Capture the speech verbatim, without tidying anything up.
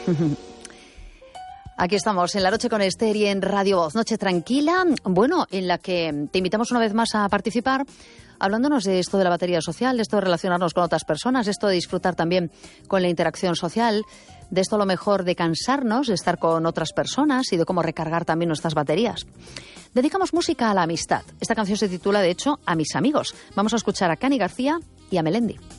Aquí estamos en La Noche con Esther y en Radio Voz. Noche tranquila, bueno, en la que te invitamos una vez más a participar, hablándonos de esto de la batería social, de esto de relacionarnos con otras personas, de esto de disfrutar también con la interacción social, de esto a lo mejor de cansarnos, de estar con otras personas y de cómo recargar también nuestras baterías. Dedicamos música a la amistad. Esta canción se titula, de hecho, A mis amigos. Vamos a escuchar a Cani García y a Melendi.